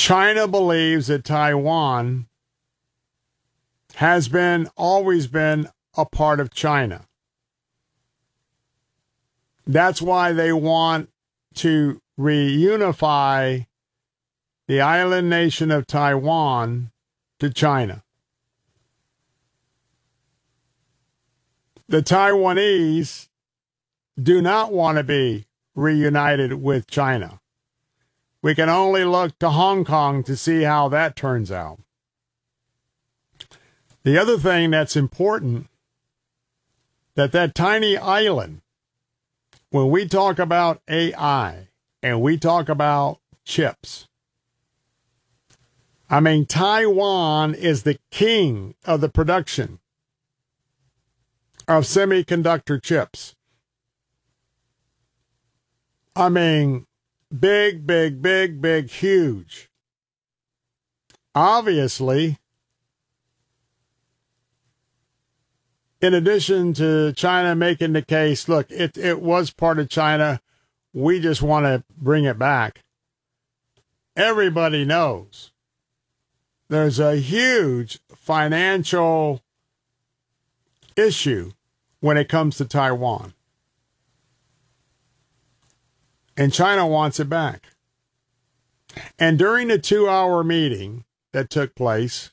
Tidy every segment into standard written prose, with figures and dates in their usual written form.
China believes that Taiwan has always been a part of China. That's why they want to reunify the island nation of Taiwan to China. The Taiwanese do not want to be reunited with China. We can only look to Hong Kong to see how that turns out. The other thing that's important, that tiny island, when we talk about AI and we talk about chips, I mean, Taiwan is the king of the production of semiconductor chips. I mean, big, huge. Obviously, in addition to China making the case, look, it was part of China, we just want to bring it back. Everybody knows there's a huge financial issue when it comes to Taiwan. And China wants it back. And during the 2-hour meeting that took place,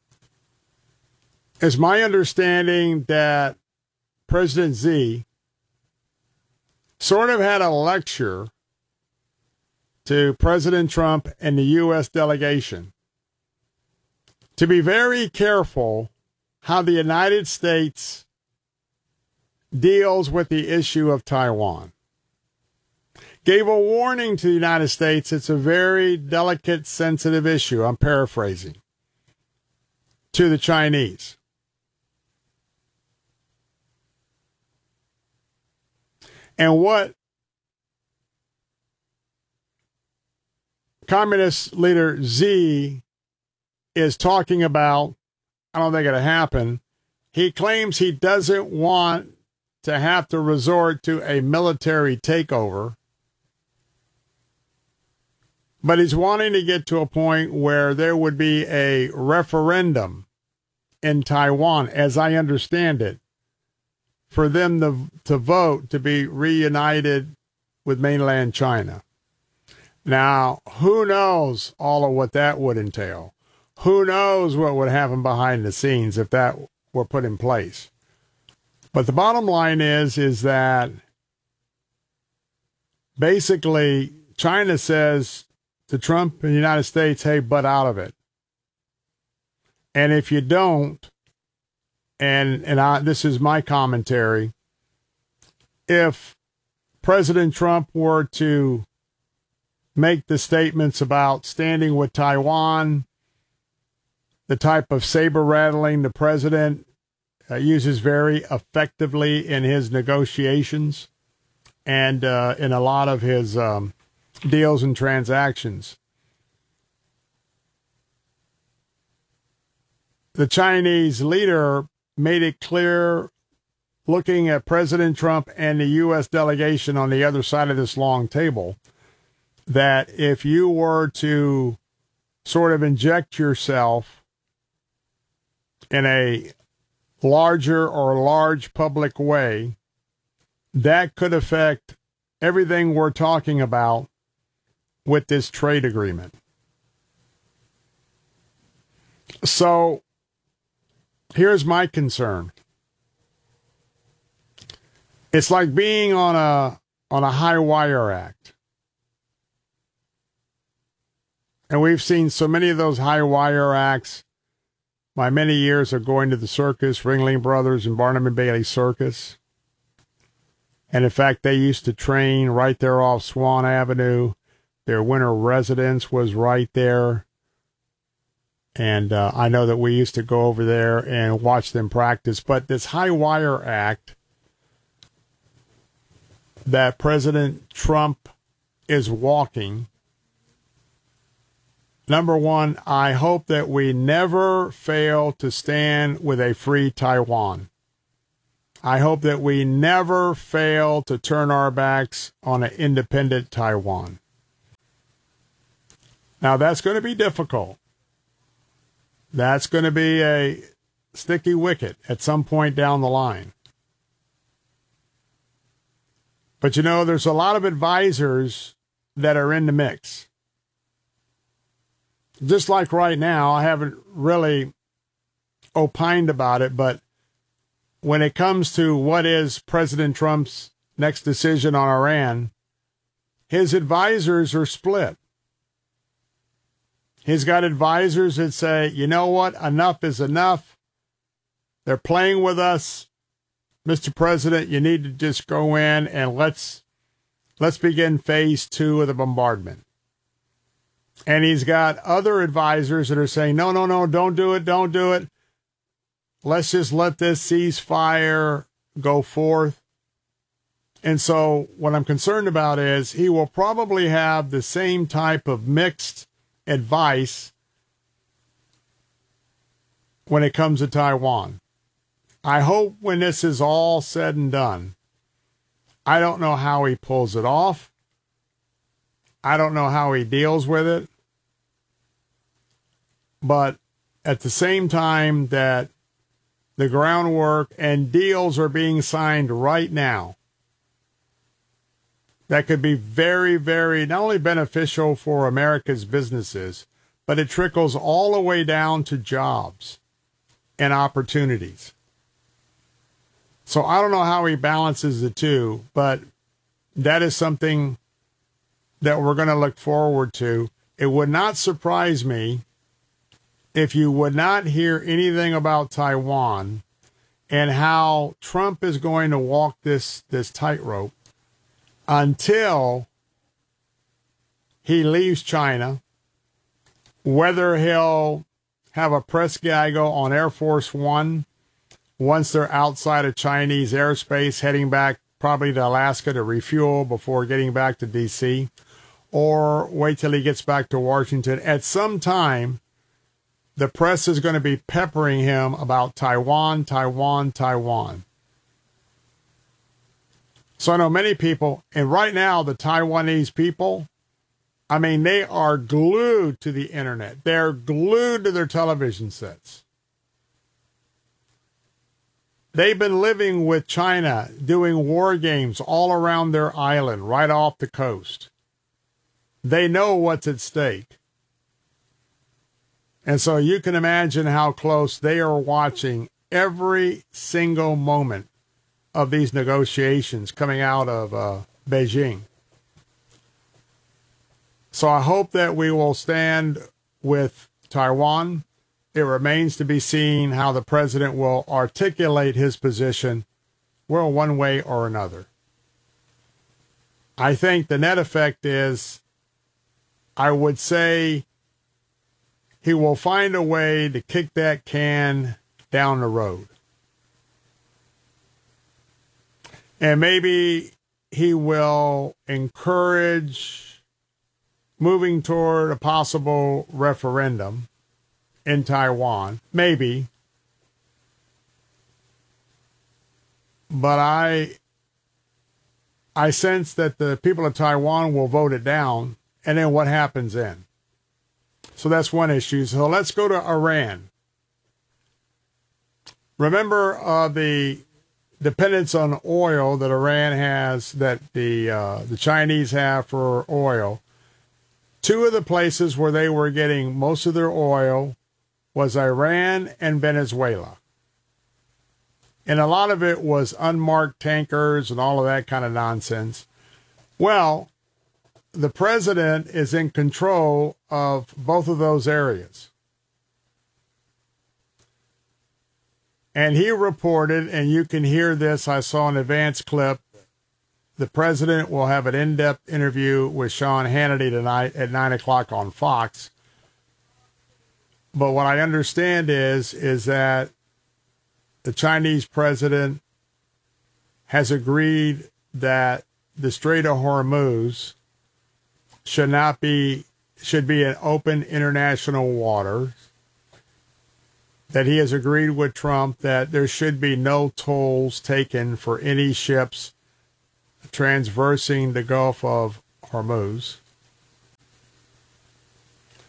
it's my understanding that President Xi sort of had a lecture to President Trump and the U.S. delegation to be very careful how the United States deals with the issue of Taiwan. Gave a warning to the United States. It's a very delicate, sensitive issue. I'm paraphrasing. To the Chinese. And what Communist leader Xi is talking about, I don't think it'll happen. He claims he doesn't want to have to resort to a military takeover, but he's wanting to get to a point where there would be a referendum in Taiwan, as I understand it, for them to vote to be reunited with mainland China. Now, who knows all of what that would entail? Who knows what would happen behind the scenes if that were put in place? But the bottom line is that basically China says to Trump and the United States, hey, butt out of it. And if you don't, this is my commentary, if President Trump were to make the statements about standing with Taiwan, the type of saber rattling the president uses very effectively in his negotiations and in a lot of his deals and transactions, the Chinese leader made it clear, looking at President Trump and the U.S. delegation on the other side of this long table, that if you were to sort of inject yourself in a larger or large public way, that could affect everything we're talking about with this trade agreement. So here's my concern. It's like being on a high wire act. And we've seen so many of those high wire acts. My many years of going to the circus, Ringling Brothers and Barnum and Bailey Circus. And in fact, they used to train right there off Swan Avenue. Their winter residence was right there. And I know that we used to go over there and watch them practice. But this high wire act that President Trump is walking, number one, I hope that we never fail to stand with a free Taiwan. I hope that we never fail to turn our backs on an independent Taiwan. Now, that's going to be difficult. That's going to be a sticky wicket at some point down the line. But, you know, there's a lot of advisors that are in the mix. Just like right now, I haven't really opined about it, but when it comes to what is President Trump's next decision on Iran, his advisors are split. He's got advisors that say, you know what, enough is enough. They're playing with us. Mr. President, you need to just go in and let's begin phase 2 of the bombardment. And he's got other advisors that are saying, no, don't do it. Let's just let this ceasefire go forth. And so what I'm concerned about is he will probably have the same type of mixed advice when it comes to Taiwan. I hope when this is all said and done, I don't know how he pulls it off. I don't know how he deals with it. But at the same time that the groundwork and deals are being signed right now, that could be very, very not only beneficial for America's businesses, but it trickles all the way down to jobs and opportunities. So I don't know how he balances the two, but that is something that we're going to look forward to. It would not surprise me if you would not hear anything about Taiwan and how Trump is going to walk this tightrope until he leaves China, whether he'll have a press gaggle on Air Force One once they're outside of Chinese airspace, heading back probably to Alaska to refuel before getting back to D.C., or wait till he gets back to Washington. At some time, the press is going to be peppering him about Taiwan. So I know many people, and right now the Taiwanese people, I mean, they are glued to the internet. They're glued to their television sets. They've been living with China, doing war games all around their island, right off the coast. They know what's at stake. And so you can imagine how close they are watching every single moment of these negotiations coming out of Beijing. So I hope that we will stand with Taiwan. It remains to be seen how the president will articulate his position, well, one way or another. I think the net effect is, I would say, he will find a way to kick that can down the road. And maybe he will encourage moving toward a possible referendum in Taiwan. Maybe. But I sense that the people of Taiwan will vote it down, and then what happens then? So that's one issue. So let's go to Iran. Remember the dependence on oil that Iran has, that the Chinese have for oil. Two of the places where they were getting most of their oil was Iran and Venezuela. And a lot of it was unmarked tankers and all of that kind of nonsense. Well, the president is in control of both of those areas. And he reported, and you can hear this, I saw an advance clip, the president will have an in-depth interview with Sean Hannity tonight at 9 o'clock on Fox. But what I understand is that the Chinese president has agreed that the Strait of Hormuz should be an open international water, that he has agreed with Trump that there should be no tolls taken for any ships transversing the Gulf of Hormuz.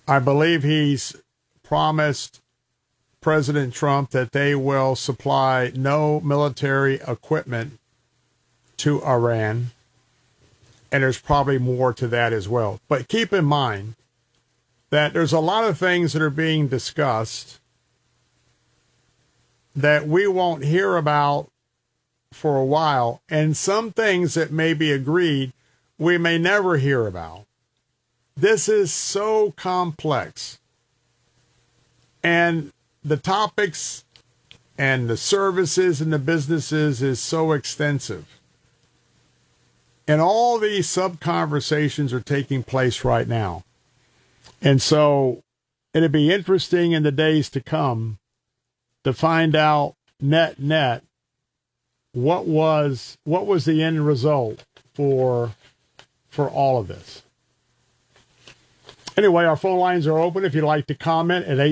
I believe he's promised President Trump that they will supply no military equipment to Iran. And there's probably more to that as well. But keep in mind that there's a lot of things that are being discussed that we won't hear about for a while, and some things that may be agreed we may never hear about. This is so complex, and the topics and the services and the businesses is so extensive. And all these sub-conversations are taking place right now. And so it'd be interesting in the days to come to find out net what was the end result for all of this. Anyway, our phone lines are open if you'd like to comment at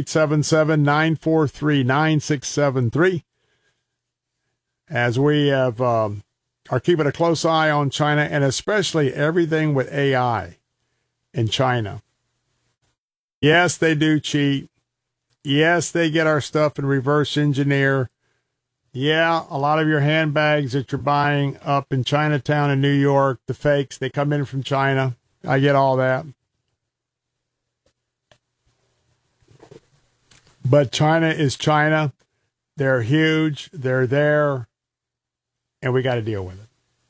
877-943-9673. As we have are keeping a close eye on China, and especially everything with AI in China. Yes, they do cheat. Yes, they get our stuff and reverse engineer. Yeah, a lot of your handbags that you're buying up in Chinatown in New York, the fakes, they come in from China. I get all that. But China is China. They're huge. They're there. And we got to deal with it.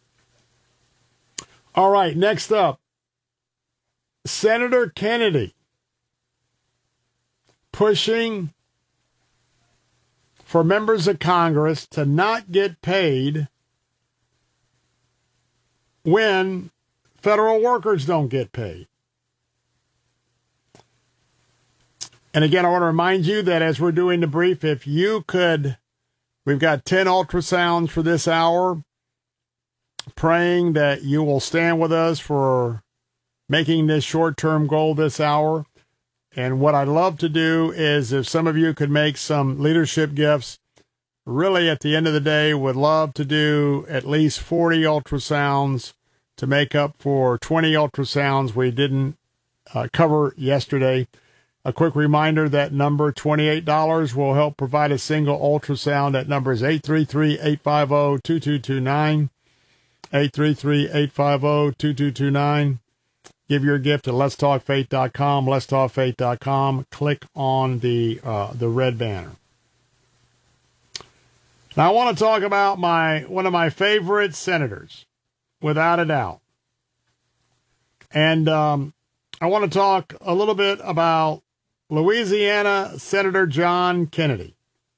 All right, next up, Senator Kennedy pushing for members of Congress to not get paid when federal workers don't get paid. And again, I want to remind you that as we're doing the brief, if you could, we've got 10 ultrasounds for this hour, praying that you will stand with us for making this short-term goal this hour. And what I'd love to do is if some of you could make some leadership gifts, really at the end of the day, would love to do at least 40 ultrasounds to make up for 20 ultrasounds we didn't cover yesterday. A quick reminder, that number, $28, will help provide a single ultrasound. That number is 833-850-2229, 833-850-2229. Give your gift at letstalkfaith.com, letstalkfaith.com. Click on the red banner. Now, I want to talk about one of my favorite senators, without a doubt. And I want to talk a little bit about Louisiana Senator John Kennedy.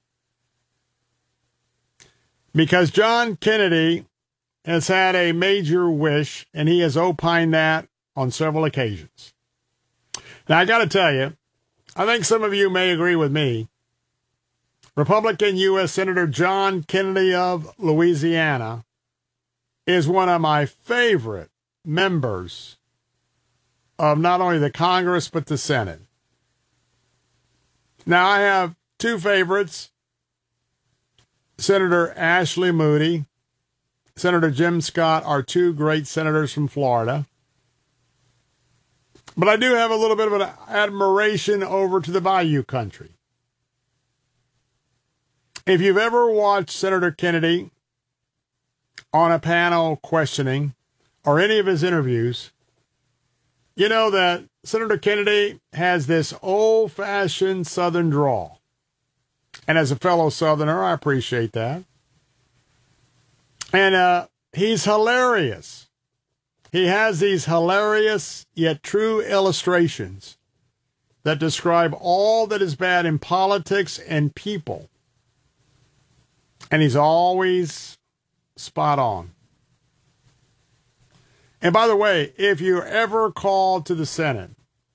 Because John Kennedy has had a major wish, and he has opined that on several occasions. Now, I got to tell you, I think some of you may agree with me. Republican U.S. Senator John Kennedy of Louisiana is one of my favorite members of not only the Congress, but the Senate. Now, I have two favorites, Senator Ashley Moody, Senator Jim Scott are two great senators from Florida. But I do have a little bit of an admiration over to the Bayou country. If you've ever watched Senator Kennedy on a panel questioning or any of his interviews, you know that Senator Kennedy has this old-fashioned Southern drawl. And as a fellow Southerner, I appreciate that. And he's hilarious. He has these hilarious yet true illustrations that describe all that is bad in politics and people. And he's always spot on. And by the way, if you're ever called to the Senate,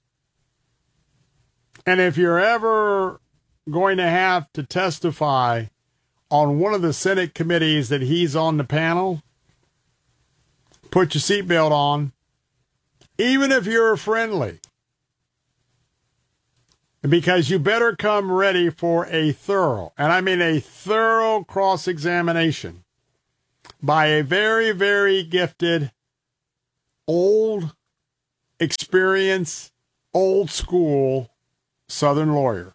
and if you're ever going to have to testify on one of the Senate committees that he's on the panel, put your seatbelt on, even if you're friendly, because you better come ready for a thorough, and I mean a thorough cross-examination by a very, very gifted, old, experienced old school Southern lawyer.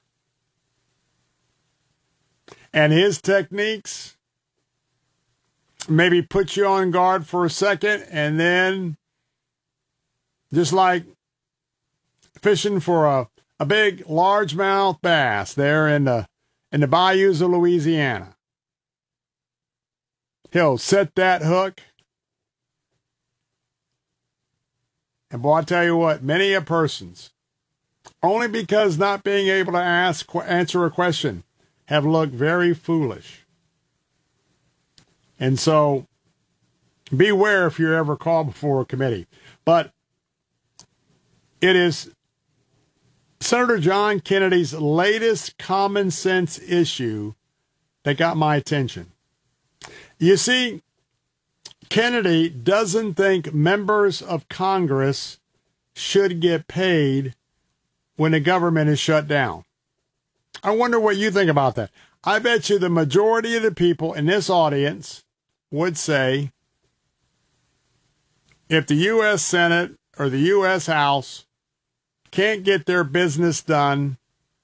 And his techniques maybe put you on guard for a second, and then just like fishing for a big largemouth bass there in the bayous of Louisiana, he'll set that hook. And boy, I tell you what, many a person's, only because not being able to answer a question, have looked very foolish. And so beware if you're ever called before a committee. But it is Senator John Kennedy's latest common sense issue that got my attention. You see, Kennedy doesn't think members of Congress should get paid when the government is shut down. I wonder what you think about that. I bet you the majority of the people in this audience would say if the U.S. Senate or the U.S. House can't get their business done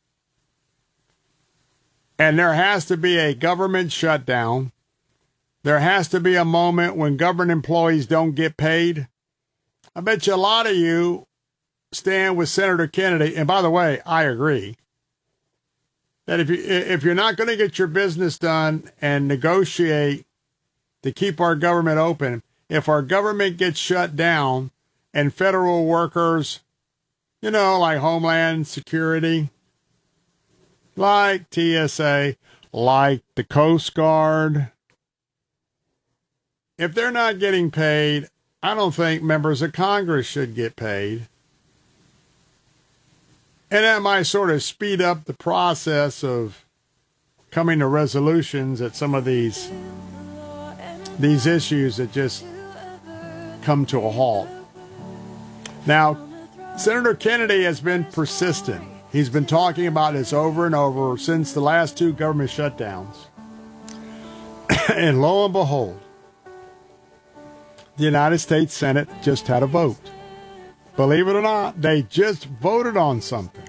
and there has to be a government shutdown, there has to be a moment when government employees don't get paid, I bet you a lot of you stand with Senator Kennedy. And by the way, I agree that if you're not going to get your business done and negotiate to keep our government open, if our government gets shut down and federal workers, like Homeland Security, like TSA, like the Coast Guard, if they're not getting paid, I don't think members of Congress should get paid. And that might sort of speed up the process of coming to resolutions at some of these issues that just come to a halt. Now, Senator Kennedy has been persistent. He's been talking about this over and over since the last two government shutdowns. And lo and behold, the United States Senate just had a vote. Believe it or not, they just voted on something.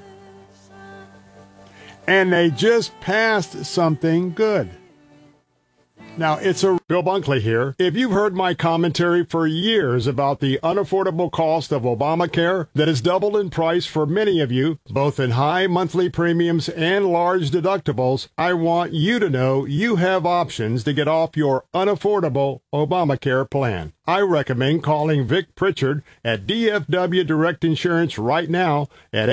And they just passed something good. Now, it's Bill Bunkley here. If you've heard my commentary for years about the unaffordable cost of Obamacare that has doubled in price for many of you, both in high monthly premiums and large deductibles, I want you to know you have options to get off your unaffordable Obamacare plan. I recommend calling Vic Pritchard at DFW Direct Insurance right now at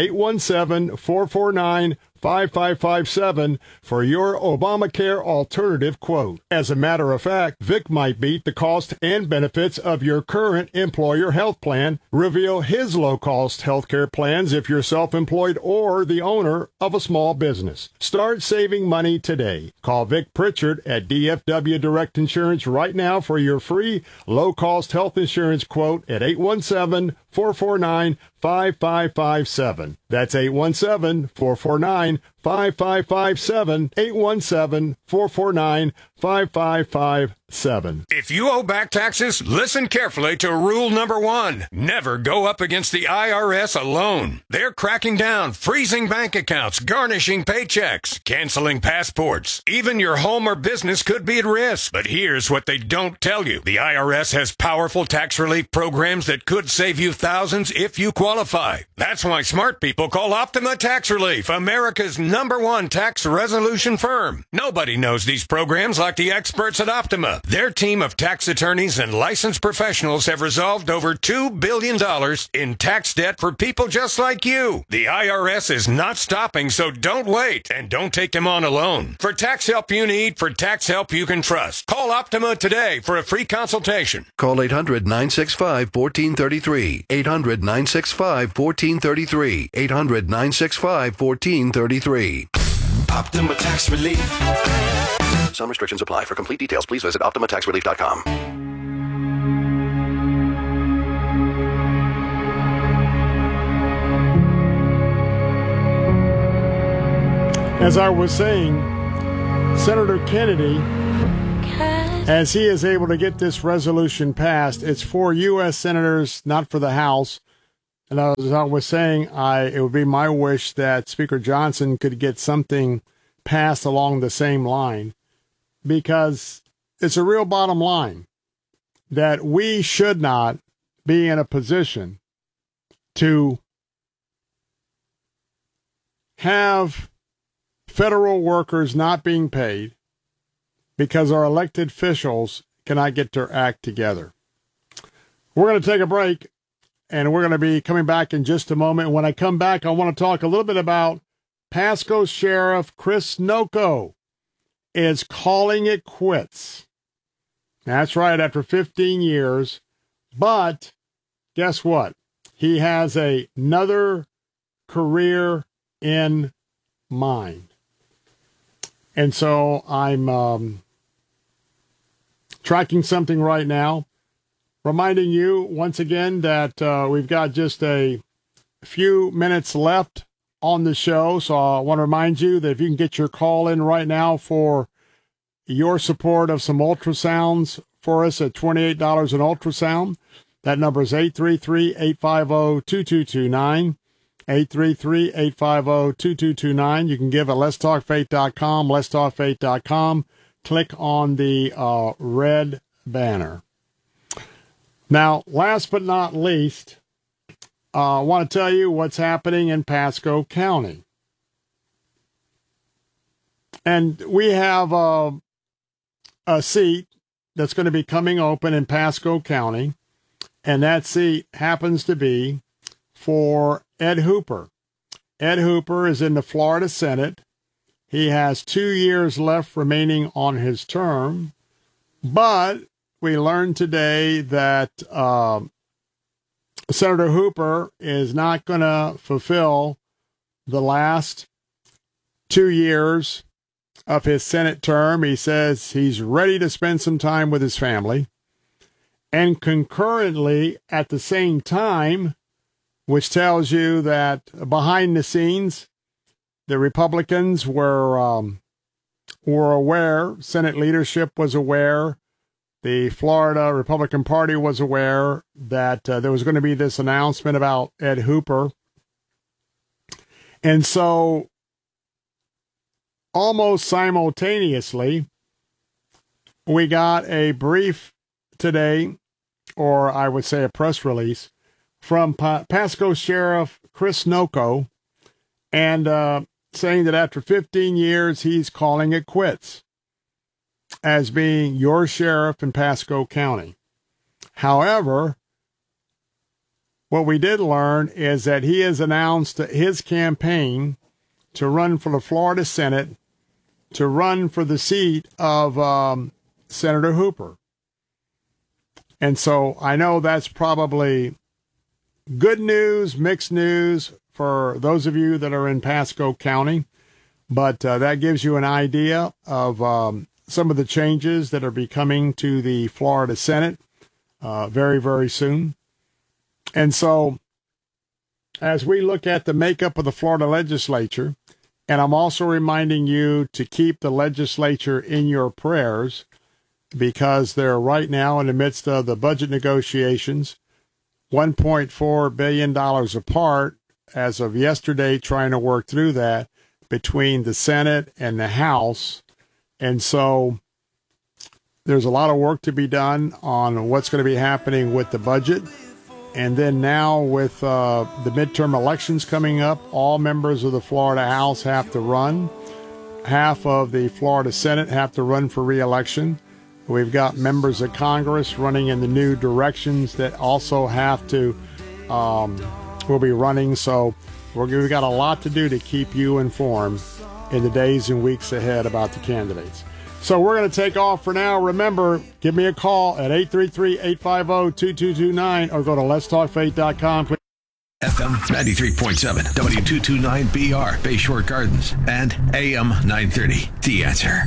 817-449-5557 for your Obamacare alternative quote. As a matter of fact, Vic might beat the cost and benefits of your current employer health plan, reveal his low-cost healthcare plans if you're self-employed or the owner of a small business. Start saving money today. Call Vic Pritchard at DFW Direct Insurance right now for your free low-cost health insurance quote at 817-449-5557. That's 817-449-5557. 817-449-5557. If you owe back taxes, listen carefully to rule number 1. Never go up against the IRS alone. They're cracking down, freezing bank accounts, garnishing paychecks, canceling passports. Even your home or business could be at risk. But here's what they don't tell you. The IRS has powerful tax relief programs that could save you thousands if you qualify. That's why smart people call Optima Tax Relief, America's #1 tax resolution firm. Nobody knows these programs like the experts at Optima. Their team of tax attorneys and licensed professionals have resolved over $2 billion in tax debt for people just like you. The IRS is not stopping, so don't wait, and don't take them on alone. For tax help you need, for tax help you can trust, call Optima today for a free consultation. Call 800-965-1433. 800-965-1433. 800-965-1433. Optima Tax Relief. Some restrictions apply. For complete details, please visit OptimaTaxRelief.com. As I was saying, Senator Kennedy, as he is able to get this resolution passed, it's for U.S. senators, not for the House. And as I was saying, it would be my wish that Speaker Johnson could get something passed along the same line, because it's a real bottom line that we should not be in a position to have federal workers not being paid because our elected officials cannot get their act together. We're going to take a break, and we're going to be coming back in just a moment. When I come back, I want to talk a little bit about Pasco Sheriff Chris Noco is calling it quits. That's right, after 15 years. But guess what? He has another career in mind. And so I'm tracking something right now, reminding you once again that we've got just a few minutes left on the show. So I want to remind you that if you can get your call in right now for your support of some ultrasounds for us at $28 an ultrasound, that number is 833-850-2229. 833-850-2229. You can give at letstalkfaith.com, letstalkfaith.com. Click on the red banner. Now, last but not least, I want to tell you what's happening in Pasco County. And we have a seat that's going to be coming open in Pasco County, and that seat happens to be for Ed Hooper. Ed Hooper is in the Florida Senate. He has 2 years left remaining on his term, but we learned today that Senator Hooper is not going to fulfill the last 2 years of his Senate term. He says he's ready to spend some time with his family. And concurrently, at the same time, which tells you that behind the scenes, the Republicans were aware, Senate leadership was aware, the Florida Republican Party was aware that there was going to be this announcement about Ed Hooper. And so, almost simultaneously, we got a brief today, or I would say a press release, from Pasco Sheriff Chris Noco, and saying that after 15 years, he's calling it quits as being your sheriff in Pasco County. However, what we did learn is that he has announced his campaign to run for the Florida Senate, to run for the seat of Senator Hooper. And so I know that's probably good news, mixed news for those of you that are in Pasco County, but that gives you an idea of some of the changes that are be coming to the Florida Senate very, very soon. And so as we look at the makeup of the Florida legislature, and I'm also reminding you to keep the legislature in your prayers because they're right now in the midst of the budget negotiations, $1.4 billion apart as of yesterday, trying to work through that between the Senate and the House. And so there's a lot of work to be done on what's going to be happening with the budget. And then now with the midterm elections coming up, all members of the Florida House have to run. Half of the Florida Senate have to run for re-election. We've got members of Congress running in the new directions that also have to, will be running. So we've got a lot to do to keep you informed in the days and weeks ahead about the candidates. So we're going to take off for now. Remember, give me a call at 833-850-2229 or go to letstalkfaith.com. FM 93.7, W229BR, Bayshore Gardens, and AM 930. The Answer,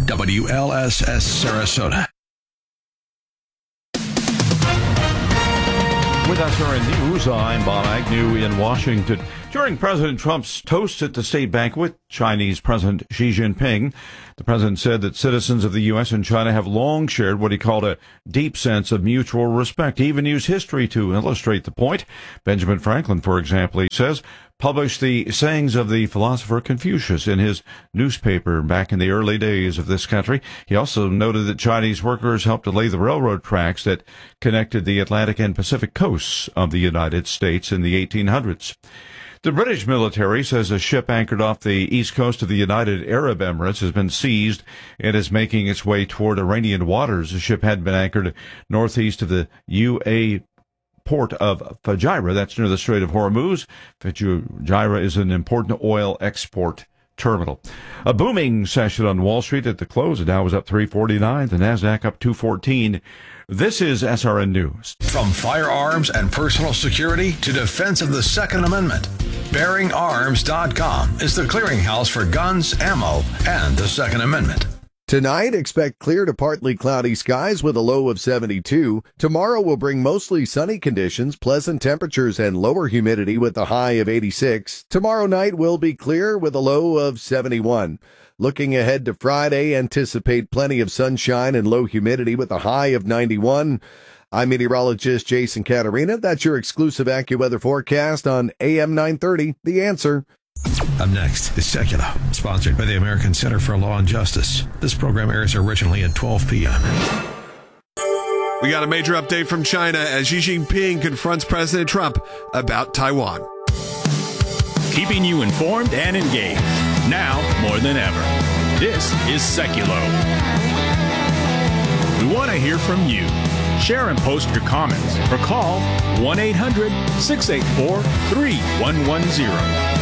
WLSS Sarasota. With SRN News, I'm Bob Agnew in Washington. During President Trump's toast at the state banquet, Chinese President Xi Jinping, the president said that citizens of the U.S. and China have long shared what he called a deep sense of mutual respect. He even used history to illustrate the point. Benjamin Franklin, for example, he says, published the sayings of the philosopher Confucius in his newspaper back in the early days of this country. He also noted that Chinese workers helped to lay the railroad tracks that connected the Atlantic and Pacific coasts of the United States in the 1800s. The British military says a ship anchored off the east coast of the United Arab Emirates has been seized and is making its way toward Iranian waters. The ship had been anchored northeast of the UAE port of Fujairah. That's near the Strait of Hormuz. Fujairah is an important oil export terminal. A booming session on Wall Street at the close. The Dow was up 349, the Nasdaq up 214. This is SRN News. From firearms and personal security to defense of the Second Amendment, BearingArms.com is the clearinghouse for guns, ammo, and the Second Amendment. Tonight, expect clear to partly cloudy skies with a low of 72. Tomorrow will bring mostly sunny conditions, pleasant temperatures, and lower humidity with a high of 86. Tomorrow night will be clear with a low of 71. Looking ahead to Friday, anticipate plenty of sunshine and low humidity with a high of 91. I'm meteorologist Jason Caterina. That's your exclusive AccuWeather forecast on AM 930, The Answer. Up next is Secular, sponsored by the American Center for Law and Justice. This program airs originally at 12 p.m. We got a major update from China as Xi Jinping confronts President Trump about Taiwan. Keeping you informed and engaged, now more than ever. This is Seculo. We want to hear from you. Share and post your comments or call 1-800-684-3110.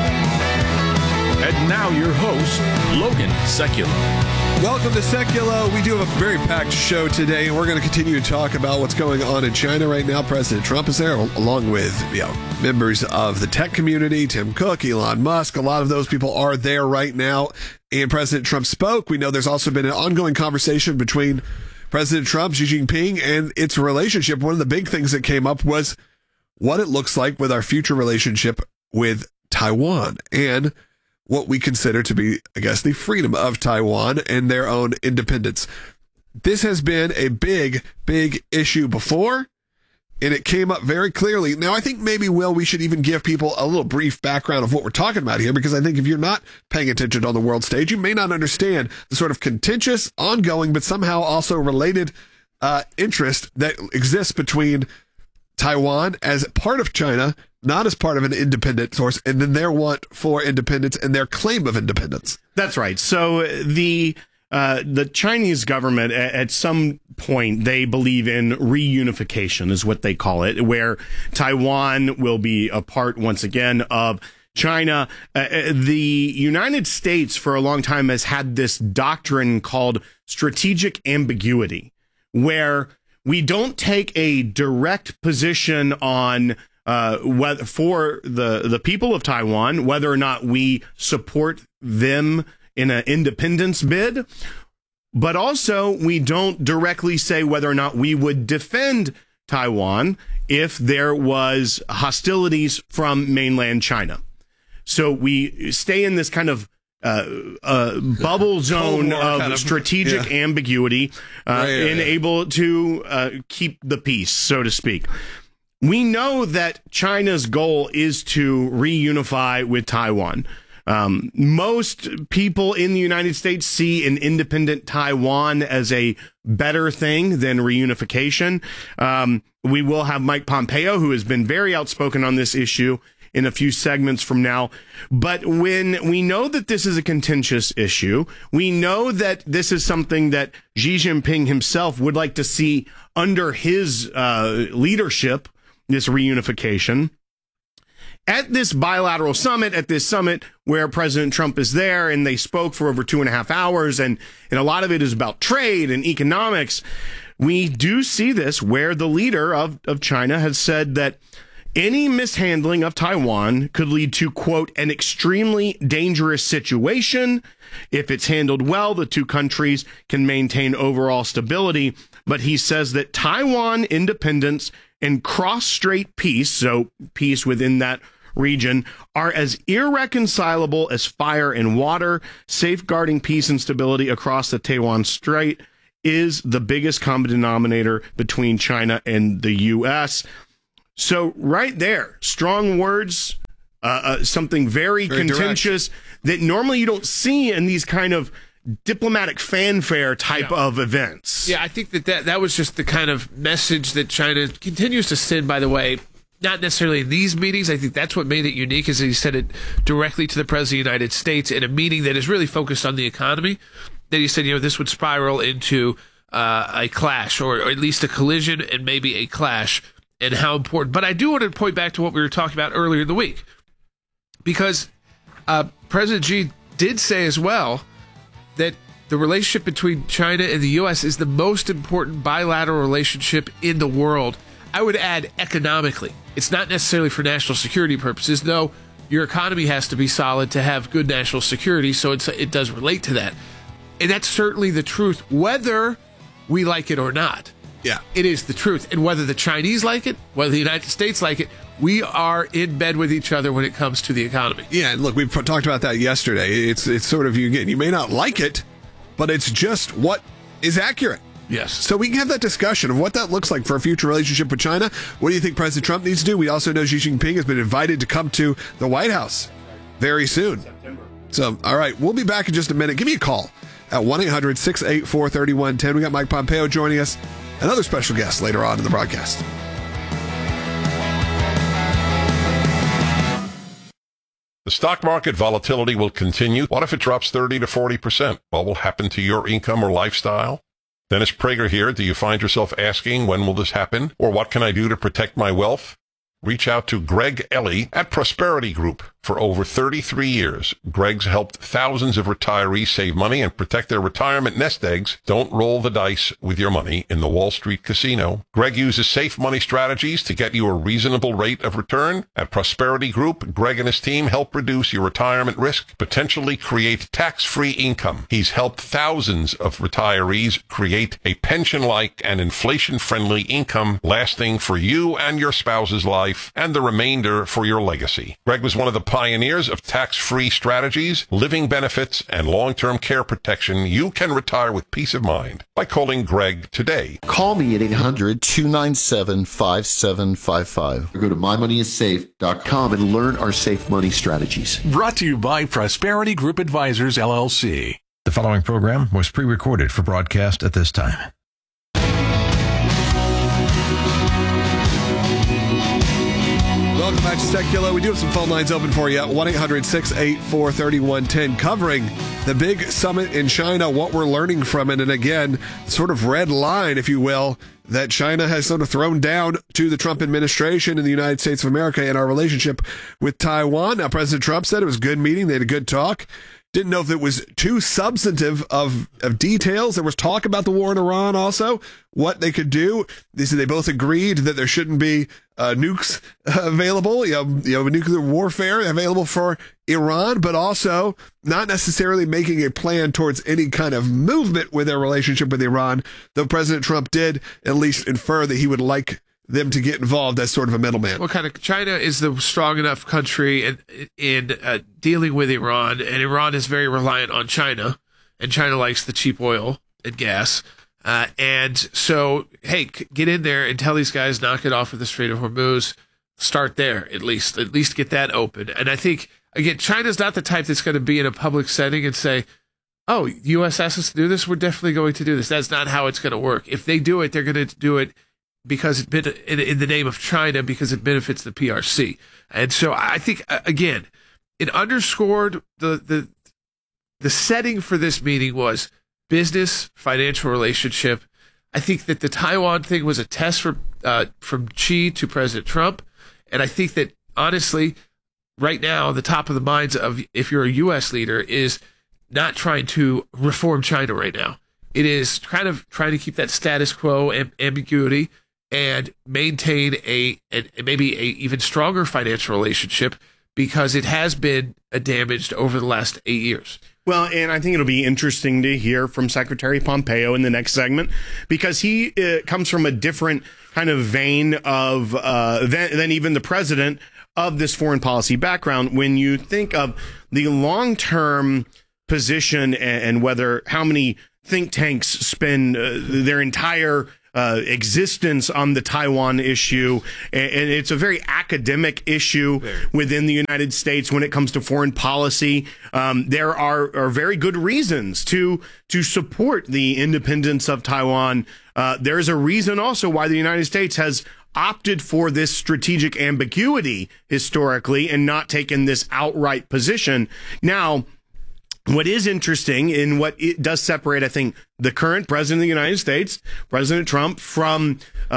And now your host, Logan Seculo. Welcome to Seculo. We do have a very packed show today, and we're going to continue to talk about what's going on in China right now. President Trump is there, along with members of the tech community, Tim Cook, Elon Musk. A lot of those people are there right now, and President Trump spoke. We know there's also been an ongoing conversation between President Trump, Xi Jinping, and its relationship. One of the big things that came up was what it looks like with our future relationship with Taiwan and what we consider to be, I guess, the freedom of Taiwan and their own independence. This has been a big, big issue before, and it came up very clearly. Now, I think maybe, Will, we should even give people a little brief background of what we're talking about here, because I think if you're not paying attention on the world stage, you may not understand the sort of contentious, ongoing, but somehow also related interest that exists between Taiwan as part of China, not as part of an independent source, and then their want for independence and their claim of independence. That's right. So the Chinese government, at some point, they believe in reunification, is what they call it, where Taiwan will be a part, once again, of China. The United States, for a long time, has had this doctrine called strategic ambiguity, where we don't take a direct position on whether for the people of Taiwan, whether or not we support them in an independence bid, but also we don't directly say whether or not we would defend Taiwan if there was hostilities from mainland China. So we stay in this kind of bubble zone of strategic ambiguity and able to keep the peace, so to speak. We know that China's goal is to reunify with Taiwan. Most people in the United States see an independent Taiwan as a better thing than reunification. We will have Mike Pompeo, who has been very outspoken on this issue, in a few segments from now. But when we know that this is a contentious issue, we know that this is something that Xi Jinping himself would like to see under his leadership, this reunification. At this bilateral summit, at this summit where President Trump is there and they spoke for over 2.5 hours, and a lot of it is about trade and economics, we do see this where the leader of China has said that any mishandling of Taiwan could lead to, quote, an extremely dangerous situation. If it's handled well, the two countries can maintain overall stability. but he says that Taiwan independence and cross-strait peace, so peace within that region, are as irreconcilable as fire and water. Safeguarding peace and stability across the Taiwan Strait is the biggest common denominator between China and the U.S. So right there, strong words, something very contentious that normally you don't see in these kind of diplomatic fanfare type of events. Yeah, I think that was just the kind of message that China continues to send, by the way, not necessarily in these meetings. I think that's what made it unique, is that he said it directly to the President of the United States in a meeting that is really focused on the economy. That he said, this would spiral into a clash, or at least a collision and maybe a clash, and how important. But I do want to point back to what we were talking about earlier in the week, because President Xi did say as well that the relationship between China and the U.S. is the most important bilateral relationship in the world. I would add economically. It's not necessarily for national security purposes, though your economy has to be solid to have good national security, so it does relate to that. And that's certainly the truth, whether we like it or not. Yeah. It is the truth. And whether the Chinese like it, whether the United States like it, we are in bed with each other when it comes to the economy. Yeah, and look, we talked about that yesterday. It's sort of, you may not like it, but it's just what is accurate. Yes. So we can have that discussion of what that looks like for a future relationship with China. What do you think President Trump needs to do? We also know Xi Jinping has been invited to come to the White House very soon. So, all right, we'll be back in just a minute. Give me a call at 1-800-684-3110. We got Mike Pompeo joining us, another special guest later on in the broadcast. The stock market volatility will continue. What if it drops 30 to 40%? What will happen to your income or lifestyle? Dennis Prager here. Do you find yourself asking, when will this happen? Or what can I do to protect my wealth? Reach out to Greg Ellie at Prosperity Group. For over 33 years, Greg's helped thousands of retirees save money and protect their retirement nest eggs. Don't roll the dice with your money in the Wall Street casino. Greg uses safe money strategies to get you a reasonable rate of return. At Prosperity Group, Greg and his team help reduce your retirement risk, potentially create tax-free income. He's helped thousands of retirees create a pension-like and inflation-friendly income lasting for you and your spouse's life, and the remainder for your legacy. Greg was one of the pioneers of tax-free strategies, living benefits, and long-term care protection. You can retire with peace of mind by calling Greg today. Call me at 800-297-5755. Or go to mymoneyissafe.com and learn our safe money strategies. Brought to you by Prosperity Group Advisors, LLC. The following program was pre-recorded for broadcast at this time. Welcome back to Secular. We do have some phone lines open for you. 1-800-684-3110, covering the big summit in China, what we're learning from it, and again, sort of red line, if you will, that China has sort of thrown down to the Trump administration in the United States of America and our relationship with Taiwan. Now, President Trump said it was a good meeting. They had a good talk. Didn't know if it was too substantive of details. There was talk about the war in Iran also, what they could do. They said they both agreed that there shouldn't be nukes available, nuclear warfare available for Iran, but also not necessarily making a plan towards any kind of movement with their relationship with Iran, though President Trump did at least infer that he would like them to get involved as sort of a middleman. Well, China is the strong enough country in dealing with Iran, and Iran is very reliant on China, and China likes the cheap oil and gas. And so, hey, get in there and tell these guys, knock it off with the Strait of Hormuz. Start there, at least get that open. And I think, again, China's not the type that's going to be in a public setting and say, oh, U.S. asked us to do this, we're definitely going to do this. That's not how it's going to work. If they do it, they're going to do it because in the name of China, because it benefits the PRC. And so I think, again, it underscored the setting for this meeting was business, financial relationship. I think that the Taiwan thing was a test from Xi to President Trump. And I think that, honestly, right now, the top of the minds of, if you're a U.S. leader, is not trying to reform China right now. It is kind of trying to keep that status quo ambiguity and maintain maybe a even stronger financial relationship, because it has been damaged over the last 8 years. Well, and I think it'll be interesting to hear from Secretary Pompeo in the next segment, because he comes from a different kind of vein of than even the president of this foreign policy background. When you think of the long-term position and whether how many think tanks spend their entire existence on the Taiwan issue, and it's a very academic issue within the United States when it comes to foreign policy. There are very good reasons to support the independence of Taiwan. There's a reason also why the United States has opted for this strategic ambiguity historically and not taken this outright position. Now, what is interesting and what it does separate, I think, the current president of the United States, President Trump, from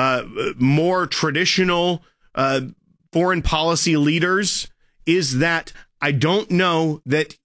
more traditional foreign policy leaders is that I don't know that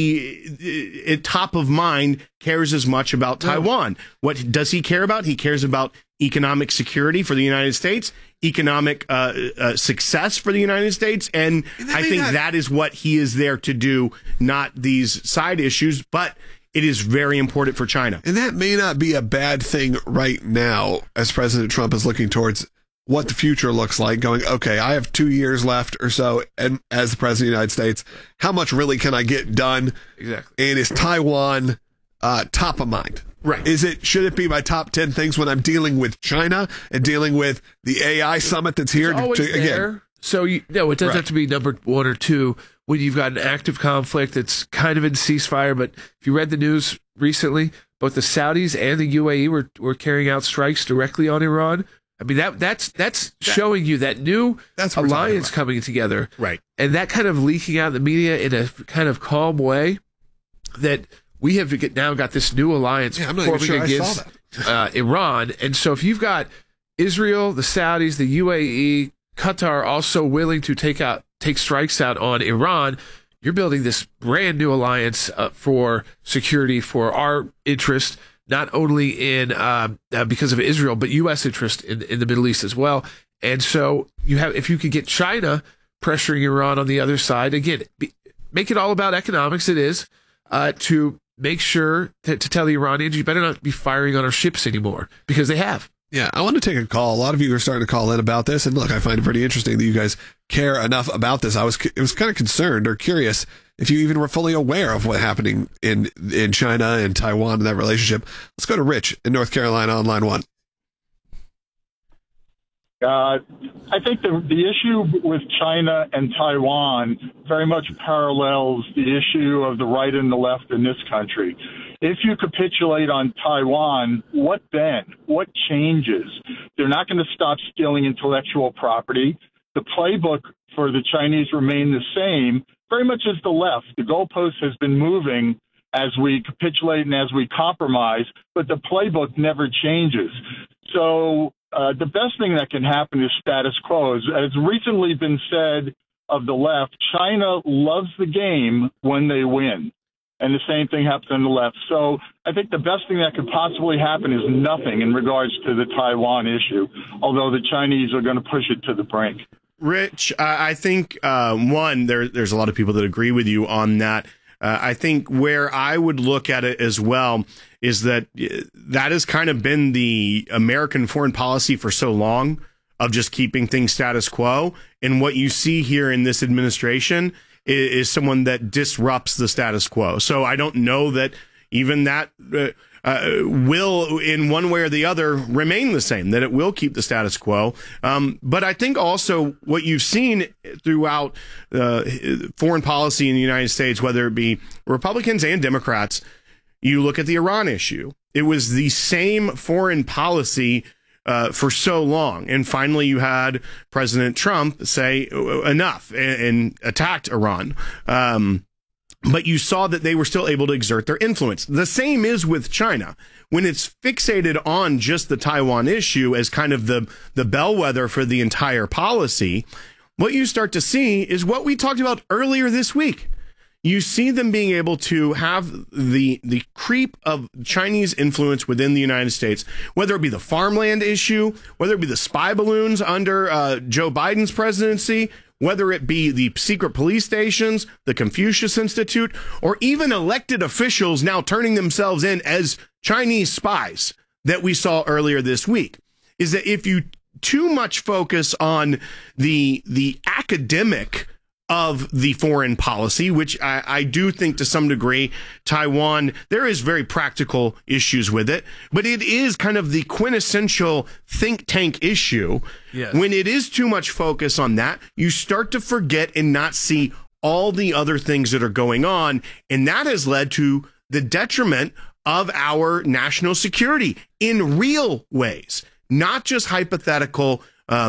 he, at top of mind, cares as much about Taiwan. What does he care about? He cares about economic security for the United States, economic success for the United States, and I think that is what he is there to do, not these side issues, but it is very important for China. And that may not be a bad thing right now, as President Trump is looking towards what the future looks like, going, okay, I have 2 years left or so, and as the President of the United States, how much really can I get done? Exactly. And is Taiwan top of mind? Right. Should it be my top 10 things when I'm dealing with China and dealing with the AI summit that's here? Again. So, it doesn't have to be number 1 or 2 when you've got an active conflict that's kind of in ceasefire. But if you read the news recently, both the Saudis and the UAE were carrying out strikes directly on Iran. I mean, that's showing you that new alliance coming together. Right. And that kind of leaking out in the media in a kind of calm way, that we have now got this new alliance forming against Iran. And so if you've got Israel, the Saudis, the UAE, Qatar also willing to take strikes out on Iran, you're building this brand new alliance for security for our interest, not only in because of Israel, but U.S. interest in the Middle East as well. And so if you could get China pressuring Iran on the other side, again, make it all about economics. It is to make sure to tell the Iranians, you better not be firing on our ships anymore, because they have. Yeah, I want to take a call. A lot of you are starting to call in about this, and look, I find it pretty interesting that you guys care enough about this. I was kind of concerned or curious if you even were fully aware of what's happening in China and Taiwan and that relationship. Let's go to Rich in North Carolina on line 1. I think the issue with China and Taiwan very much parallels the issue of the right and the left in this country. If you capitulate on Taiwan, what then? What changes? They're not going to stop stealing intellectual property. The playbook for the Chinese remain the same, very much as the left. The goalpost has been moving as we capitulate and as we compromise, but the playbook never changes. So the best thing that can happen is status quo. As recently been said of the left, China loves the game when they win. And the same thing happens on the left. So I think the best thing that could possibly happen is nothing in regards to the Taiwan issue, although the Chinese are going to push it to the brink. Rich, I think, there's a lot of people that agree with you on that. I think where I would look at it as well is that has kind of been the American foreign policy for so long, of just keeping things status quo. And what you see here in this administration is someone that disrupts the status quo. So I don't know that even that will, in one way or the other, remain the same, that it will keep the status quo. But I think also what you've seen throughout foreign policy in the United States, whether it be Republicans and Democrats, you look at the Iran issue. It was the same foreign policy for so long. And finally, you had President Trump say enough and attacked Iran. But you saw that they were still able to exert their influence. The same is with China. When it's fixated on just the Taiwan issue as kind of the bellwether for the entire policy, what you start to see is what we talked about earlier this week. You see them being able to have the creep of Chinese influence within the United States, whether it be the farmland issue, whether it be the spy balloons under Joe Biden's presidency, whether it be the secret police stations, the Confucius Institute, or even elected officials now turning themselves in as Chinese spies that we saw earlier this week, is that if you too much focus on the academic of the foreign policy, which I do think to some degree, Taiwan, there is very practical issues with it, but it is kind of the quintessential think tank issue. Yes. When it is too much focus on that, you start to forget and not see all the other things that are going on, and that has led to the detriment of our national security in real ways, not just hypothetical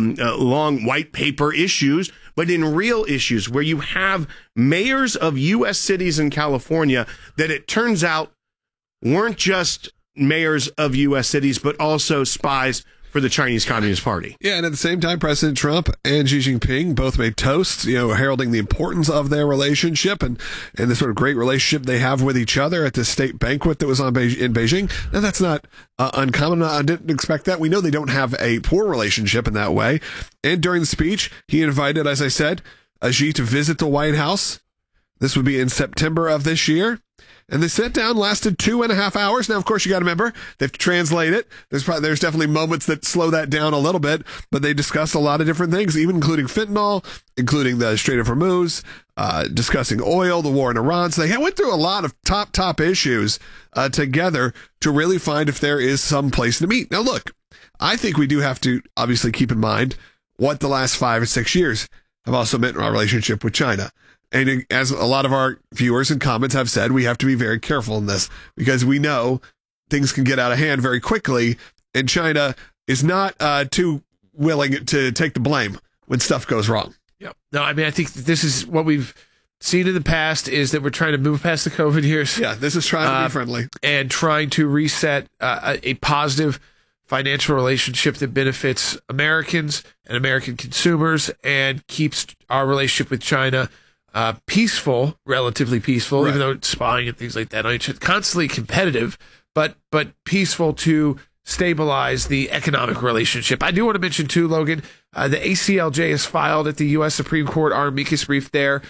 long white paper issues, but in real issues where you have mayors of U.S. cities in California that it turns out weren't just mayors of U.S. cities, but also spies for the Chinese Communist Party. Yeah, and at the same time, President Trump and Xi Jinping both made toasts, heralding the importance of their relationship and the sort of great relationship they have with each other at the state banquet that was in Beijing. Now, that's not uncommon. I didn't expect that. We know they don't have a poor relationship in that way. And during the speech, he invited, as I said, Xi to visit the White House. This would be in September of this year. And the sit down lasted 2.5 hours. Now, of course, you got to remember, they have to translate it. There's definitely moments that slow that down a little bit, but they discussed a lot of different things, even including fentanyl, including the Strait of Hormuz, discussing oil, the war in Iran. So they went through a lot of top issues together to really find if there is some place to meet. Now, look, I think we do have to obviously keep in mind what the last 5 or 6 years have also meant in our relationship with China. And as a lot of our viewers and comments have said, we have to be very careful in this because we know things can get out of hand very quickly, and China is not too willing to take the blame when stuff goes wrong. Yeah. No, I mean, I think this is what we've seen in the past is that we're trying to move past the COVID years. Yeah, this is trying to be friendly. And trying to reset a positive financial relationship that benefits Americans and American consumers and keeps our relationship with China peaceful, relatively peaceful, right, even though it's spying and things like that. I mean, it's constantly competitive, but peaceful to stabilize the economic relationship. I do want to mention, too, Logan, the ACLJ has filed at the U.S. Supreme Court our amicus brief there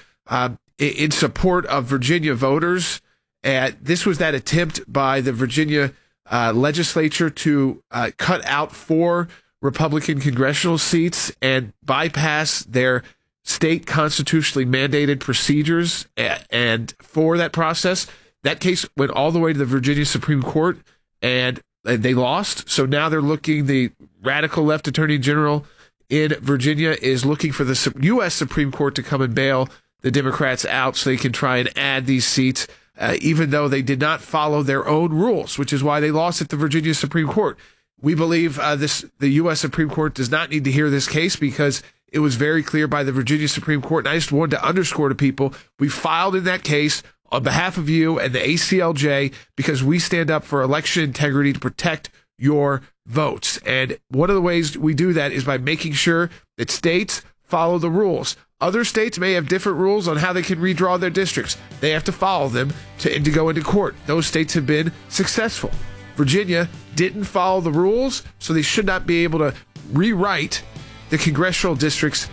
in support of Virginia voters. This was that attempt by the Virginia legislature to cut out 4 Republican congressional seats and bypass their state constitutionally mandated procedures, and for that process, that case went all the way to the Virginia Supreme Court, and they lost. So now they're looking, the radical left attorney general in Virginia is looking for the U.S. Supreme Court to come and bail the Democrats out so they can try and add these seats, even though they did not follow their own rules, which is why they lost at the Virginia Supreme Court. We believe the U.S. Supreme Court does not need to hear this case because it was very clear by the Virginia Supreme Court, and I just wanted to underscore to people, we filed in that case on behalf of you and the ACLJ because we stand up for election integrity to protect your votes. And one of the ways we do that is by making sure that states follow the rules. Other states may have different rules on how they can redraw their districts. They have to follow them to go into court. Those states have been successful. Virginia didn't follow the rules, so they should not be able to rewrite the congressional districts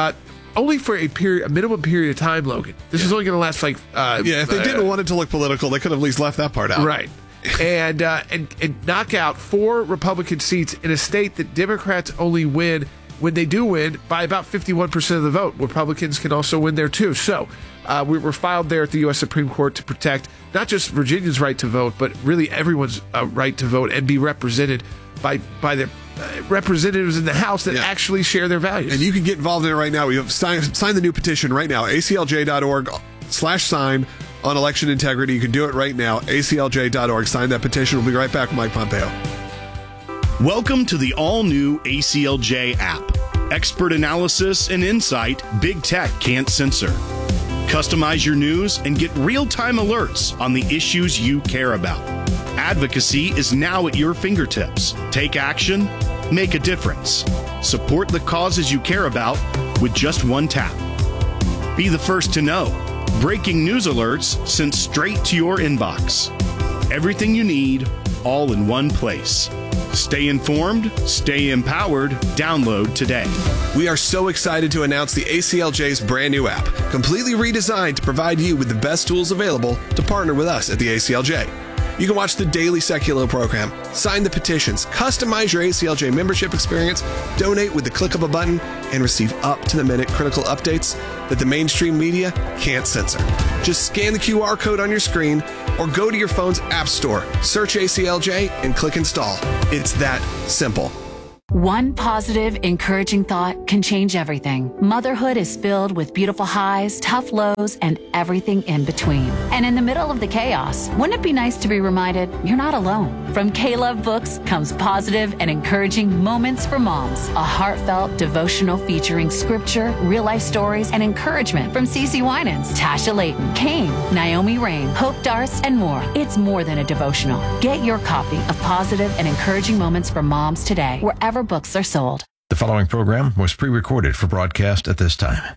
only for a minimum period of time, Logan. This is only going to last if they didn't want it to look political, they could have at least left that part out. Right. and knock out 4 Republican seats in a state that Democrats only win, when they do win, by about 51% of the vote. Republicans can also win there too. So we were filed there at the U.S. Supreme Court to protect not just Virginia's right to vote, but really everyone's right to vote and be represented by the representatives in the House that actually share their values. And you can get involved in it right now. We have sign the new petition right now, aclj.org/sign on election integrity. You can do it right now, aclj.org. Sign that petition. We'll be right back with Mike Pompeo. Welcome to the all-new ACLJ app. Expert analysis and insight big tech can't censor. Customize your news and get real-time alerts on the issues you care about. Advocacy is now at your fingertips. Take action, make a difference. Support the causes you care about with just one tap. Be the first to know. Breaking news alerts sent straight to your inbox. Everything you need, all in one place. Stay informed, stay empowered. Download today. We are so excited to announce the ACLJ's brand new app, completely redesigned to provide you with the best tools available to partner with us at the ACLJ. You can watch the daily Seculo program, sign the petitions, customize your ACLJ membership experience, donate with the click of a button, and receive up-to-the-minute critical updates that the mainstream media can't censor. Just scan the QR code on your screen or go to your phone's app store, search ACLJ, and click install. It's that simple. One positive, encouraging thought can change everything. Motherhood is filled with beautiful highs, tough lows, and everything in between. And in the middle of the chaos, wouldn't it be nice to be reminded you're not alone? From K-Love Books comes positive and encouraging moments for moms. A heartfelt devotional featuring scripture, real-life stories, and encouragement from Cece Winans, Tasha Layton, Kane, Naomi Rain, Hope Darst, and more. It's more than a devotional. Get your copy of Positive and Encouraging Moments for Moms today, wherever books are sold. The following program was pre-recorded for broadcast at this time.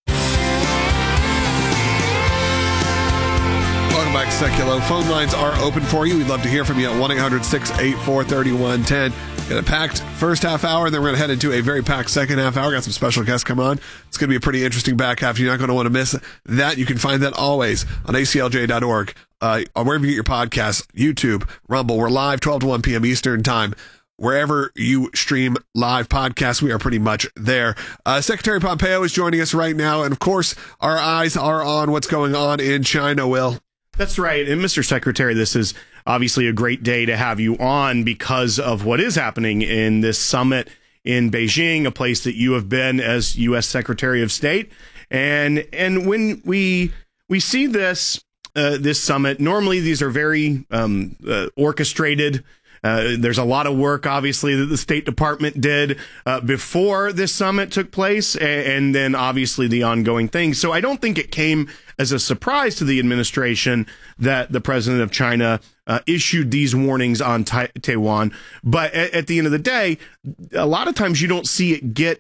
Welcome back to Seculo. Phone lines are open for you. We'd love to hear from you at 1-800-684-3110. Got a packed first half hour, and then we're going to head into a very packed second half hour. Got some special guests come on. It's going to be a pretty interesting back half. You're not going to want to miss that. You can find that always on aclj.org, wherever you get your podcasts, YouTube, Rumble. We're live 12 to 1 p.m. Eastern Time. Wherever you stream live podcasts, we are pretty much there. Secretary Pompeo is joining us right now. And of course, our eyes are on what's going on in China, Will. That's right. And Mr. Secretary, this is obviously a great day to have you on because of what is happening in this summit in Beijing, a place that you have been as U.S. Secretary of State. And when we see this summit, normally these are very orchestrated. There's a lot of work, obviously, that the State Department did before this summit took place, and then obviously the ongoing things. So I don't think it came as a surprise to the administration that the president of China issued these warnings on Taiwan. But at the end of the day, a lot of times you don't see it get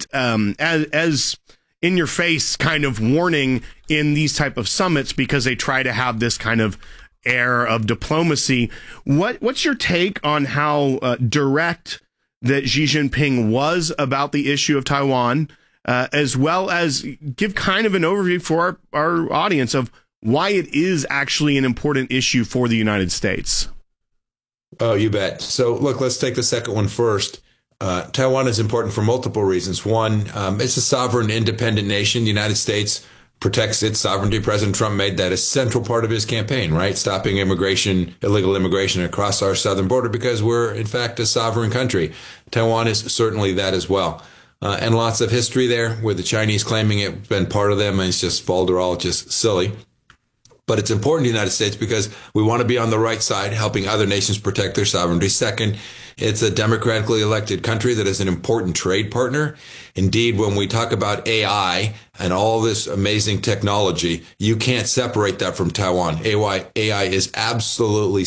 as in your face kind of warning in these type of summits because they try to have this kind of air of diplomacy. What's your take on how direct that Xi Jinping was about the issue of Taiwan, as well as give kind of an overview for our audience of why it is actually an important issue for the United States? Oh, you bet. So look, let's take the second one first. Taiwan is important for multiple reasons. One, it's a sovereign, independent nation. The United States protects its sovereignty. President Trump made that a central part of his campaign, right? Stopping illegal immigration across our southern border because we're, in fact, a sovereign country. Taiwan is certainly that as well. And lots of history there with the Chinese claiming it's been part of them and it's just falderall, just silly. But it's important to the United States because we want to be on the right side, helping other nations protect their sovereignty. Second, it's a democratically elected country that is an important trade partner. Indeed, when we talk about AI and all this amazing technology, you can't separate that from Taiwan. Taiwan is absolutely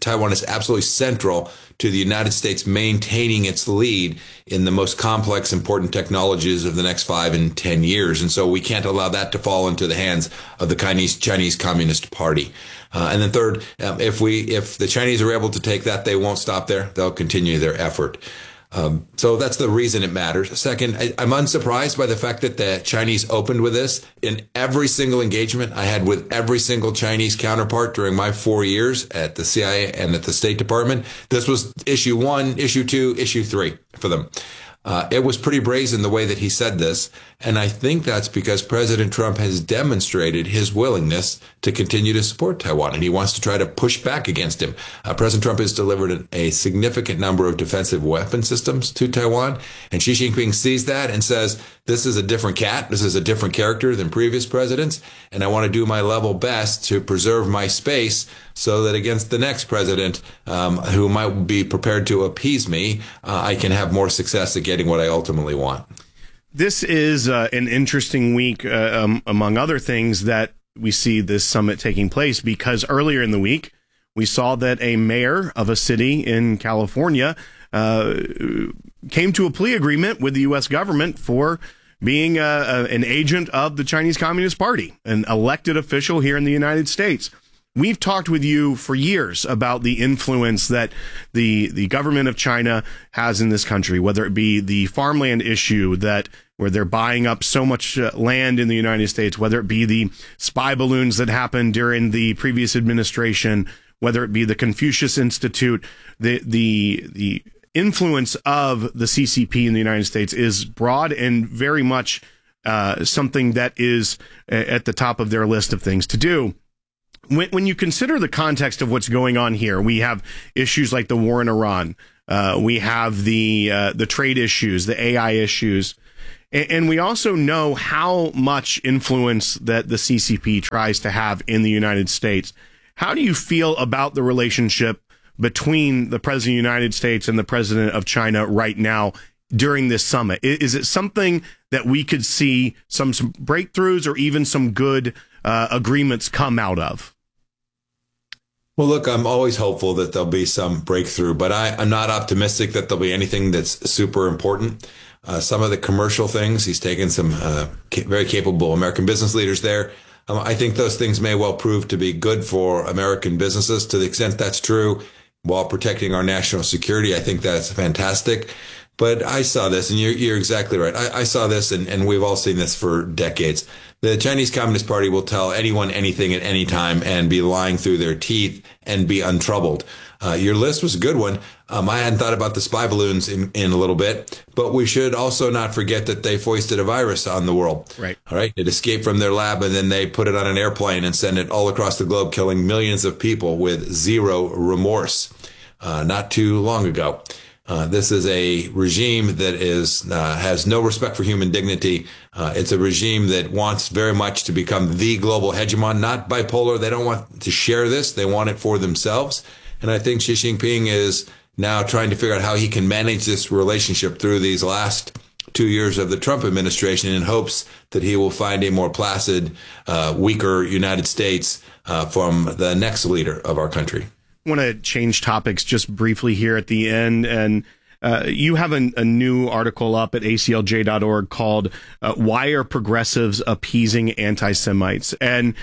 central to the United States maintaining its lead in the most complex, important technologies of the next 5 and 10 years. And so we can't allow that to fall into the hands of the Chinese Communist Party. And then third, if the Chinese are able to take that, they won't stop there. They'll continue their effort. So that's the reason it matters. Second, I'm unsurprised by the fact that the Chinese opened with this. In every single engagement I had with every single Chinese counterpart during my 4 years at the CIA and at the State Department, this was issue 1, issue 2, issue 3 for them. It was pretty brazen the way that he said this, and I think that's because President Trump has demonstrated his willingness to continue to support Taiwan, and he wants to try to push back against him. President Trump has delivered a significant number of defensive weapon systems to Taiwan, and Xi Jinping sees that and says, this is a different cat, this is a different character than previous presidents, and I want to do my level best to preserve my space so that against the next president who might be prepared to appease me, I can have more success at getting what I ultimately want. This is an interesting week, among other things, that we see this summit taking place because earlier in the week, we saw that a mayor of a city in California came to a plea agreement with the U.S. government for being an agent of the Chinese Communist Party, an elected official here in the United States. we've talked with you for years about the influence that the government of China has in this country, whether it be the farmland issue where they're buying up so much land in the United States, whether it be the spy balloons that happened during the previous administration, whether it be the Confucius Institute, the influence of the CCP in the United States is broad and very much something that is at the top of their list of things to do. When you consider the context of what's going on here, we have issues like the war in Iran, we have the trade issues, the AI issues, and we also know how much influence that the CCP tries to have in the United States. How do you feel about the relationship between the President of the United States and the President of China right now during this summit? Is it something that we could see some breakthroughs or even some good agreements come out of? Well, look, I'm always hopeful that there'll be some breakthrough, but I'm not optimistic that there'll be anything that's super important. Some of the commercial things, he's taken some very capable American business leaders there. I think those things may well prove to be good for American businesses. To the extent that's true, while protecting our national security, I think that's fantastic. But I saw this, and you're exactly right. I saw this, and we've all seen this for decades. The Chinese Communist Party will tell anyone anything at any time and be lying through their teeth and be untroubled. Your list was a good one. I hadn't thought about the spy balloons in a little bit, but we should also not forget that they foisted a virus on the world. Right. All right. It escaped from their lab, and then they put it on an airplane and sent it all across the globe, killing millions of people with zero remorse. Not too long ago. This is a regime that has no respect for human dignity. It's a regime that wants very much to become the global hegemon, not bipolar. They don't want to share this. They want it for themselves. And I think Xi Jinping is now trying to figure out how he can manage this relationship through these last 2 years of the Trump administration in hopes that he will find a more placid, weaker United States from the next leader of our country. I want to change topics just briefly here at the end, and you have a new article up at aclj.org called Why Are Progressives Appeasing Anti-Semites? And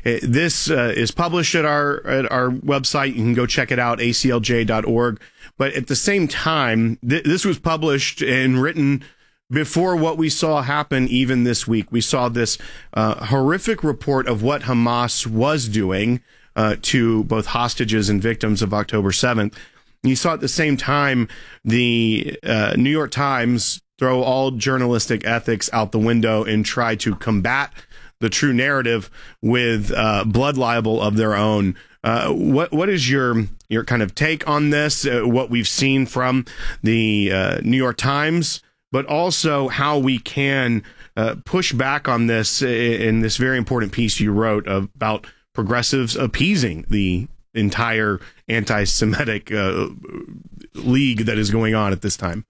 this is published at our website. You can go check it out, aclj.org. But at the same time, this was published and written before what we saw happen even this week. We saw this horrific report of what Hamas was doing to both hostages and victims of October 7th. You saw at the same time the New York Times throw all journalistic ethics out the window and try to combat the true narrative with blood libel of their own. What is your kind of take on this, what we've seen from the New York Times, but also how we can push back on this in this very important piece you wrote about progressives appeasing the entire anti-Semitic league that is going on at this time?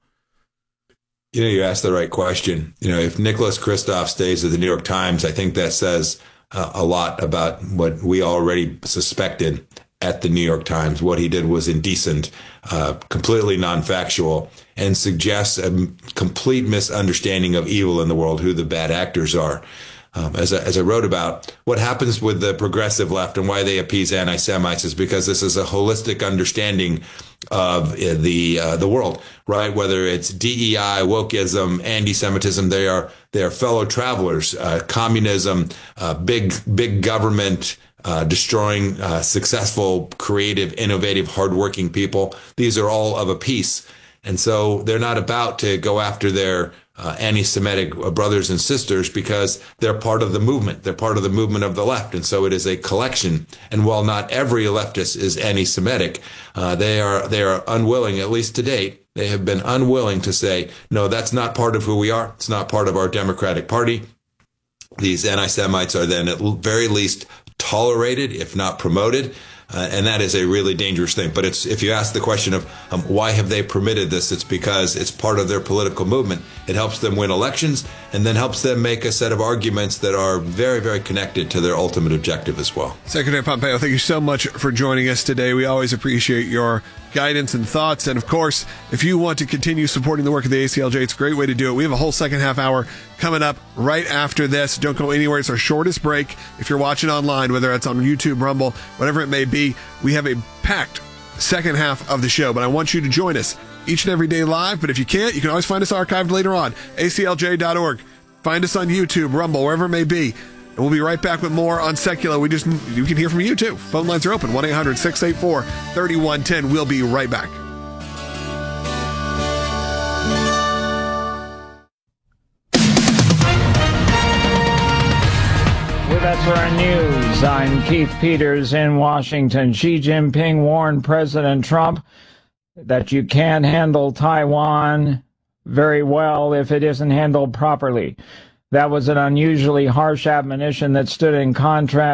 You asked the right question. If Nicholas Kristof stays at the New York Times, I think that says a lot about what we already suspected at the New York Times. What he did was indecent, completely non-factual, and suggests a complete misunderstanding of evil in the world, who the bad actors are. As I wrote about, what happens with the progressive left and why they appease anti-Semites is because this is a holistic understanding of the world, right? Whether it's DEI, wokeism, anti-Semitism, they are fellow travelers. Communism, big government, destroying successful, creative, innovative, hardworking people. These are all of a piece. And so they're not about to go after their anti-Semitic brothers and sisters because they're part of the movement. They're part of the movement of the left. And so it is a collection. And while not every leftist is anti-Semitic, they are unwilling, at least to date, they have been unwilling to say, no, that's not part of who we are. It's not part of our Democratic Party. These anti-Semites are then at very least tolerated, if not promoted. And that is a really dangerous thing. But if you ask the question of why have they permitted this, it's because it's part of their political movement. It helps them win elections and then helps them make a set of arguments that are very, very connected to their ultimate objective as well. Secretary Pompeo, thank you so much for joining us today. We always appreciate your guidance and thoughts. And of course, if you want to continue supporting the work of the ACLJ, it's a great way to do it. We have a whole second half hour coming up right after this. Don't go anywhere. It's our shortest break. If you're watching online, whether it's on YouTube, Rumble, whatever it may be, we have a packed second half of the show. But I want you to join us each and every day live. But if you can't, you can always find us archived later on. ACLJ.org. Find us on YouTube, Rumble, wherever it may be. And we'll be right back with more on Secular. You can hear from you too. Phone lines are open, 1-800-684-3110. We'll be right back. With SRN News, I'm Keith Peters in Washington. Xi Jinping warned President Trump that you can't handle Taiwan very well if it isn't handled properly. That was an unusually harsh admonition that stood in contrast